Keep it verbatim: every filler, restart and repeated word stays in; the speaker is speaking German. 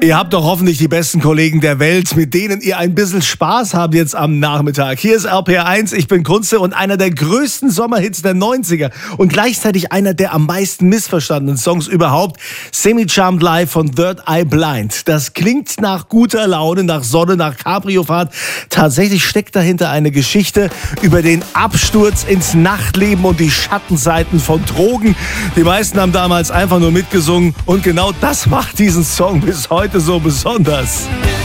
Ihr habt doch hoffentlich die besten Kollegen der Welt, mit denen ihr ein bisschen Spaß habt jetzt am Nachmittag. Hier ist R P R eins, ich bin Kunze und einer der größten Sommerhits der neunziger und gleichzeitig einer der am meisten missverstandenen Songs überhaupt. Semi-Charmed Live von Third Eye Blind. Das klingt nach guter Laune, nach Sonne, nach Cabriofahrt. Tatsächlich steckt dahinter eine Geschichte über den Absturz ins Nachtleben und die Schattenseiten von Drogen. Die meisten haben damals einfach nur mitgesungen und genau das macht diesen Song bis heute so besonders.